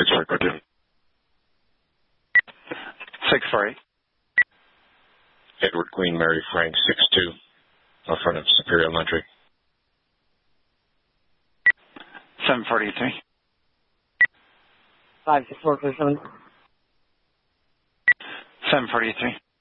648 cartoon. 648. Edward Queen Mary Frank 62, in front of Superior Elementary. 743. 56447. 743.